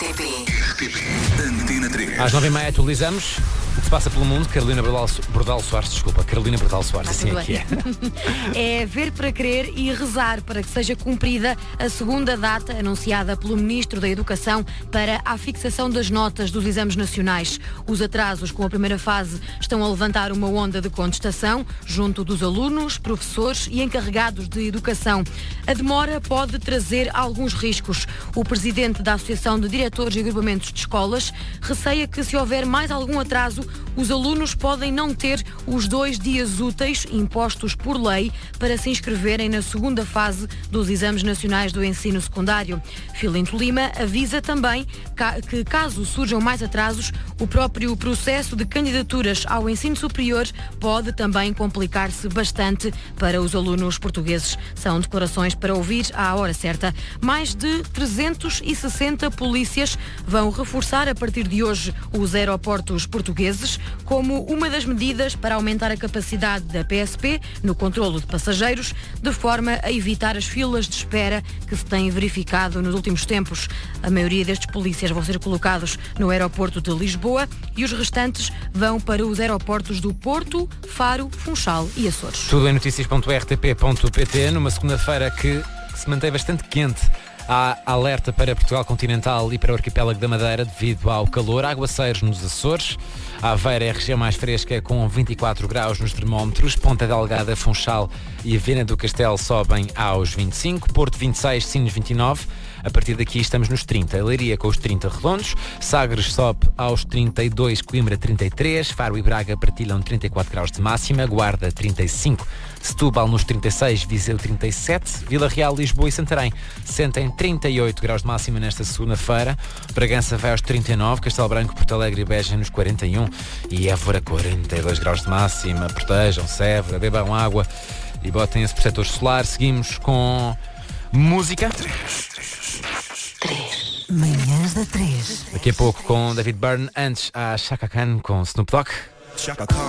Antena 3. Às 9h30 atualizamos o que se passa pelo mundo. Carolina Bordal Soares, assim é que é. É ver para crer e rezar para que seja cumprida a segunda data anunciada pelo Ministro da Educação para a fixação das notas dos exames nacionais. Os atrasos com a primeira fase estão a levantar uma onda de contestação junto dos alunos, professores e encarregados de educação. A demora pode trazer alguns riscos. O presidente da Associação de Diretores e Agrupamentos de Escolas receia que, se houver mais algum atraso, os alunos podem não ter os 2 dias úteis impostos por lei para se inscreverem na segunda fase dos exames nacionais do ensino secundário. Filinto Lima avisa também que, caso surjam mais atrasos, o próprio processo de candidaturas ao ensino superior pode também complicar-se bastante para os alunos portugueses. São declarações para ouvir à hora certa. Mais de 360 polícias vão reforçar a partir de hoje os aeroportos portugueses como uma das medidas para aumentar a capacidade da PSP no controlo de passageiros, de forma a evitar as filas de espera que se têm verificado nos últimos tempos. A maioria destes polícias vão ser colocados no aeroporto de Lisboa e os restantes vão para os aeroportos do Porto, Faro, Funchal e Açores. Tudo em notícias.rtp.pt, numa segunda-feira que se mantém bastante quente. Há alerta para Portugal continental e para o arquipélago da Madeira devido ao calor. Aguaceiros nos Açores. A Aveira é a região mais fresca com 24 graus nos termómetros. Ponta Delgada, Funchal e a Viana do Castelo sobem aos 25. Porto 26, Sines 29. A partir daqui estamos nos 30. Leiria com os 30 redondos. Sagres sobe aos 32, Coimbra 33. Faro e Braga partilham 34 graus de máxima. Guarda 35. Setúbal nos 36, Viseu 37. Vila Real, Lisboa e Santarém sentem 38 graus de máxima nesta segunda-feira. Bragança vai aos 39. Castelo Branco, Porto Alegre e Beja nos 41. E Évora 42 graus de máxima. Protejam-se, Évora, bebam água e botem esse protetor solar. Seguimos com música. 3. Manhãs da 3. Daqui a pouco com David Byrne. Antes, a Chaka Khan com Snoop Dogg. Chaka Khan.